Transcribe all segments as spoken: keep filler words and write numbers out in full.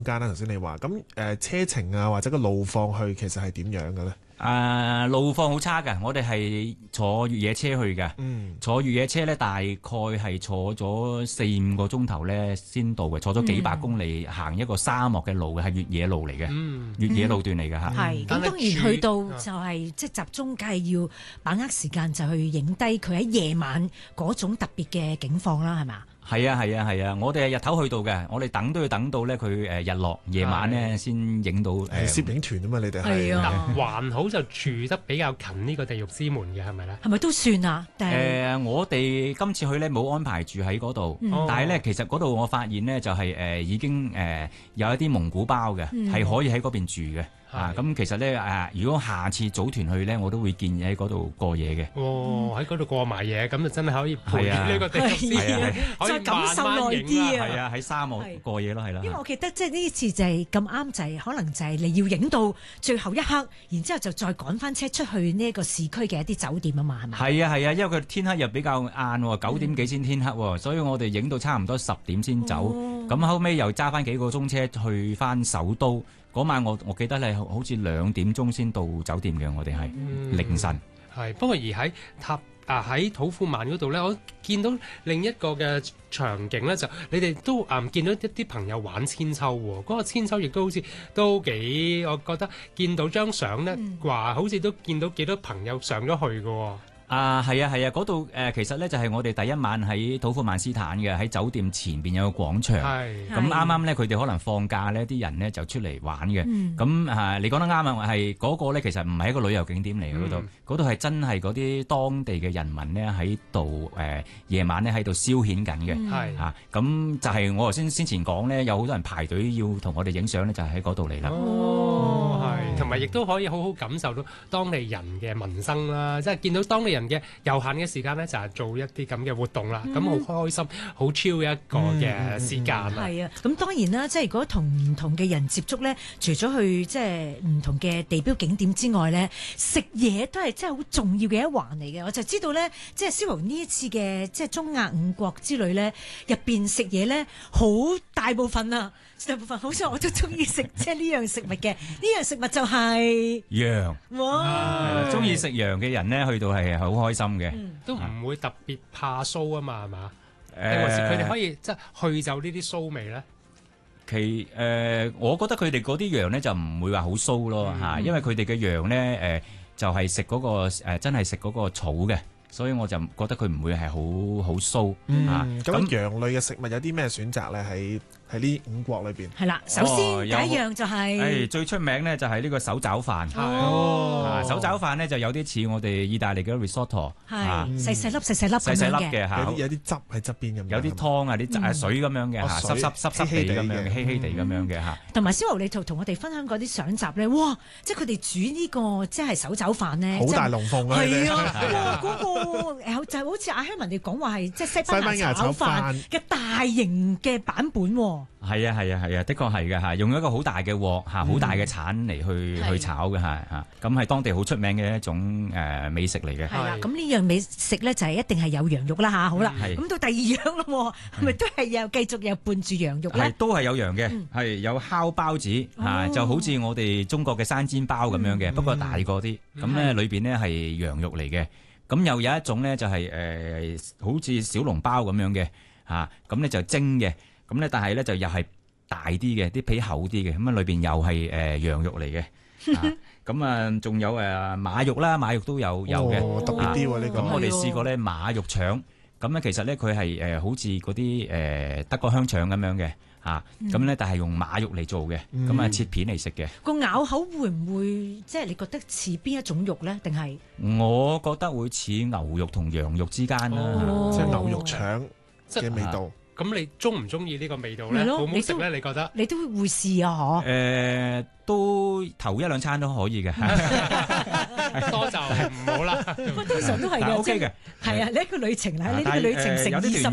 間啦，頭先你話咁誒車程啊，或者個路況去其實係點樣嘅咧？ 誒、呃、路況好差㗎，我哋係坐越野車去嘅。 嗯， 坐越野車咧，大概係坐咗四五個鐘頭咧先到嘅，坐咗幾百公里、嗯、行一個沙漠嘅路嘅，係越野路嚟嘅， 嗯、 越野路段嚟嘅嚇。 係、嗯，咁、嗯、當然去到就係即係集中，梗係要把握時間就去影低佢喺夜晚嗰種特別嘅景況啦，係咪？ 係啊係啊係啊！我哋係日頭去到嘅，我哋等都要等到咧佢誒日落，夜晚咧先影到誒攝影團啊嘛，你哋係啊， 還好就住得比較近呢個地獄之門嘅，係咪咧？ 係咪都算啊？誒、 呃，我哋今次去咧冇安排住喺嗰度，嗯、但係咧其實嗰度我發現咧就係、是、誒、呃、已經誒、呃、有一啲蒙古包嘅，係、嗯、可以喺嗰邊住嘅。啊，咁其實咧誒，如果下次組團去咧，我都會建議喺嗰度過夜嘅。 哦，喺嗰度過埋夜，咁就真係可以陪呢個地獄之門， 再感受耐啲啊！ 係啊，喺沙漠過夜咯，係啦。 因為我記得即係呢次就係咁啱，就係可能就係你要影到最後一刻，然之後就再趕翻車出去呢個市區嘅一啲酒店啊嘛，係咪？ 係啊係啊，因為佢天黑又比較晏喎，九點幾先天黑喎，所以我哋影到差唔多十點先走。咁、哦、後尾又揸翻幾個鐘車去翻首都。嗰晚我我記得你好似兩點鐘先到酒店嘅，我哋係、嗯、凌晨。 係不過而喺塔啊喺土庫曼嗰度咧，我見到另一個嘅場景咧，就你哋都啊、嗯、見到一啲朋友玩千秋喎。嗰、那個千秋亦都好似都幾，我覺得見到張相咧話，好似都見到幾多朋友上咗去嘅。 啊，係啊，係啊，嗰度誒其實咧就係我哋第一晚喺土庫曼斯坦嘅，喺酒店前邊有個廣場。係。咁啱啱咧，佢哋可能放假咧，啲人咧就出嚟玩嘅。咁、嗯、啊，你講得啱啊，係嗰個咧其實唔係一個旅遊景點嚟嘅嗰度，嗰度係真係嗰啲當地嘅人民咧喺度誒夜晚咧喺度消遣緊嘅。係、嗯。啊，咁就係我頭先先前講咧，有好多人排隊要同我哋影相咧，就係喺嗰度嚟啦。 哦，係。同埋亦都可以好好感受到當地人嘅民生啦，即係見到當地人嘅悠閒嘅時間咧，就係做一啲咁嘅活動啦。咁、嗯、好開心，好 chill 嘅一個嘅時間啦。係、 嗯、啊，咁當然啦，即係如果同唔同嘅人接觸咧，除咗去即係唔同嘅地標景點之外咧，食嘢都係真係好重要嘅一環嚟嘅。我就知道咧，即係蕭紅呢一次嘅即係中亞五國之旅咧，入邊食嘢咧好大部分啊，大部分好似我都中意食即係呢樣食物嘅。呢樣食物就係、是、 羊。 哇！ 中意食羊嘅人咧，去到係好開心嘅、嗯， 都唔會特別怕臊啊嘛，係嘛？誒，佢哋可以即係去就呢啲臊味咧。 其誒、呃，我覺得佢哋嗰啲羊咧就唔會話好臊咯嚇、嗯，因為佢哋嘅羊咧誒、呃、就係食嗰個、呃、真係食嗰個草嘅，所以我就覺得佢唔會係好好臊嚇。咁、 嗯、羊類嘅食物有啲咩選擇咧？喺喺呢五國裏邊係啦，首先、哦、第一樣就係、是哎、最出名咧就係呢個手抓飯。 哦， 啊、手抓飯咧就有啲似我哋意大利嘅 risotto， 係、啊、細細粒細細粒細細粒嘅嚇， 有啲有啲汁喺側邊咁， 有啲湯啊啲、嗯、水咁樣嘅嚇、哦，濕濕濕濕地咁樣，稀稀地咁樣嘅嚇。同埋蕭紅，你就同我哋分享嗰啲相集咧，哇！即係佢哋煮呢、這個即係手抓飯咧， 好大龍鳳啊！ 係啊，哇！嗰、那個就好似阿香文哋講話係即係西班牙炒飯嘅大型嘅版本喎。 係啊係啊係啊，的確係嘅嚇，用一個好大嘅鑊嚇，好大嘅鏟嚟去、嗯、去炒嘅嚇嚇，咁係當地好出名嘅一種誒、呃、美食嚟嘅。係啦， 咁呢樣美食咧就係一定係有羊肉啦嚇，好啦，咁到第二樣咯，係咪都係又繼續又伴住羊肉咧？ 係都係有羊嘅，係、嗯、有烤包子嚇、哦，就好似我哋中國嘅生煎包咁樣嘅、嗯，不過大個啲，咁咧裏邊咧係羊肉嚟嘅，咁又有一種咧就係、是、誒、呃、好似小籠包咁樣嘅嚇，咁咧就蒸嘅。咁咧，但係咧就又係大啲嘅，啲皮厚啲嘅，咁啊裏邊又係誒、呃、羊肉嚟嘅，咁啊仲有誒馬肉啦，馬肉都有有嘅、 哦，特別啲喎呢個。 咁我哋試過咧馬肉腸，咁咧其實咧佢係誒好似嗰啲誒德國香腸咁樣嘅，嚇咁咧，但係用馬肉嚟做嘅，咁、嗯、啊切片嚟食嘅。個咬口會唔會即係你覺得似邊一種肉咧？定係我覺得會似牛肉同羊肉之間啦， 哦、 即係牛肉腸嘅味道。 咁你中唔中意呢個味道咧？好唔好食咧？你覺得？ 你都會試啊？嗬？ 誒，都頭一兩餐都可以嘅， 多就唔好啦。 通常都係嘅， OK 嘅。 係啊，呢一個旅程啦，呢、這個旅程成二十日。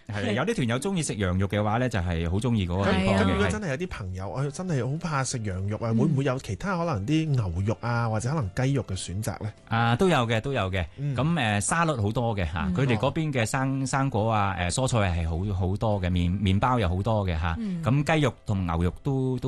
係有啲團友中意食羊肉嘅話咧，就係好中意嗰個地方嘅。 咁如果真係有啲朋友，我真係好怕食羊肉啊，會唔會有其他可能啲牛肉啊，或者可能雞肉嘅選擇咧？ 啊，都有嘅，都有嘅。咁誒沙律好多嘅嚇，佢哋嗰邊嘅生生果啊，誒蔬菜係好好多嘅，麵麵包又好多嘅嚇。咁雞肉同牛肉都都